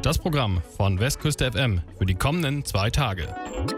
Das Programm von Westküste FM für die kommenden 2 Tage.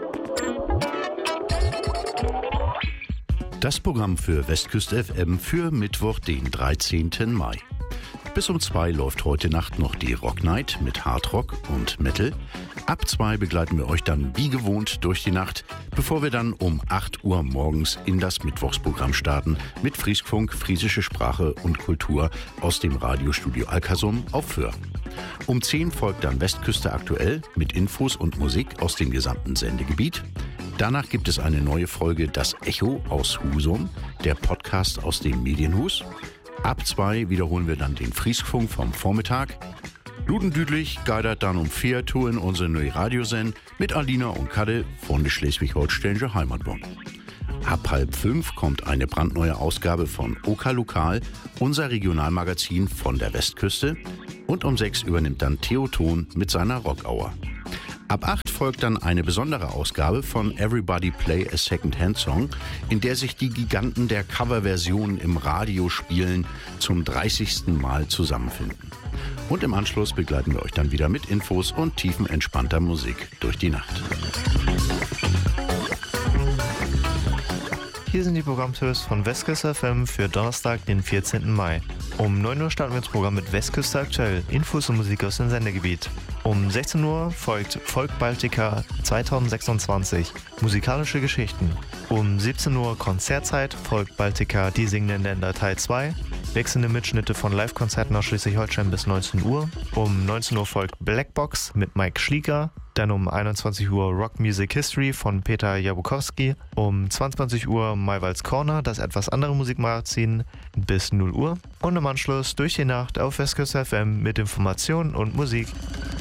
Das Programm für Westküste FM für Mittwoch, den 13. Mai. Bis um 2 läuft heute Nacht noch die Rock Night mit Hardrock und Metal. Ab 2 begleiten wir euch dann wie gewohnt durch die Nacht, bevor wir dann um 8 Uhr morgens in das Mittwochsprogramm starten mit Frieskfunk, friesische Sprache und Kultur aus dem Radiostudio Alkersum auf Föhr. Um 10 folgt dann Westküste aktuell mit Infos und Musik aus dem gesamten Sendegebiet. Danach gibt es eine neue Folge Das Echo aus Husum, der Podcast aus dem Medienhus. Ab 2 wiederholen wir dann den Frieskfunk vom Vormittag. Ludendüdlich geidert dann um 4 Tour in unsere neue Radiosend mit Alina und Kadde von der Schleswig-Holsteinische Heimatwohn. Ab 4:30 kommt eine brandneue Ausgabe von OK Lokal, unser Regionalmagazin von der Westküste. Und um 6 übernimmt dann Theo Thon mit seiner Rockhour. Ab 8 folgt dann eine besondere Ausgabe von Everybody Play a Second-Hand Song, in der sich die Giganten der Coverversionen im Radio spielen zum 30. Mal zusammenfinden. Und im Anschluss begleiten wir euch dann wieder mit Infos und tiefenentspannter Musik durch die Nacht. Hier sind die Programmtipps von Westküste FM für Donnerstag, den 14. Mai. Um 9 Uhr starten wir das Programm mit Westküste aktuell, Infos und Musik aus dem Sendegebiet. Um 16 Uhr folgt Folk Baltica 2026, musikalische Geschichten. Um 17 Uhr Konzertzeit, Folk Baltica Die singenden Länder Teil 2, wechselnde Mitschnitte von Live-Konzerten aus Schleswig-Holstein bis 19 Uhr. Um 19 Uhr folgt Blackbox mit Mike Schlieger. Dann um 21 Uhr Rock Music History von Peter Jabukowski. Um 22 Uhr Maywalds Corner, das etwas andere Musikmagazin, bis 0 Uhr. Und im Anschluss durch die Nacht auf Westküste FM mit Informationen und Musik.